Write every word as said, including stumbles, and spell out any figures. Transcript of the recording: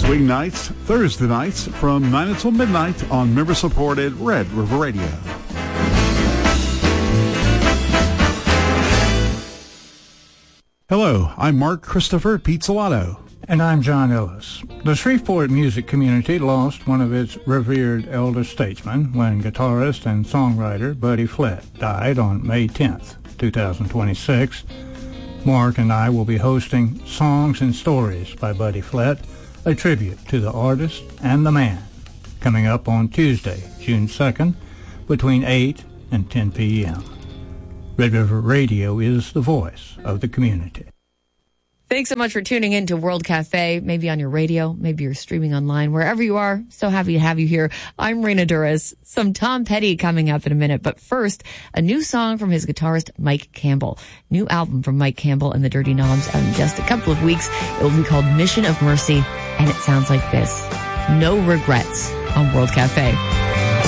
Swing nights, Thursday nights from nine until midnight on member-supported Red River Radio. Hello, I'm Mark Christopher Pizzolato. And I'm John Ellis. The Shreveport music community lost one of its revered elder statesmen when guitarist and songwriter Buddy Flett died on May tenth, twenty twenty-six. Mark and I will be hosting Songs and Stories by Buddy Flett, a tribute to the artist and the man, coming up on Tuesday, June second, between eight and ten p.m. Red River Radio is the voice of the community. Thanks so much for tuning in to World Cafe, maybe on your radio, maybe you're streaming online, wherever you are. So happy to have you here. I'm Raina Duras. Some Tom Petty coming up in a minute. But first, a new song from his guitarist, Mike Campbell. New album from Mike Campbell and the Dirty Knobs out in just a couple of weeks. It will be called Mission of Mercy, and it sounds like this. No Regrets on World Cafe.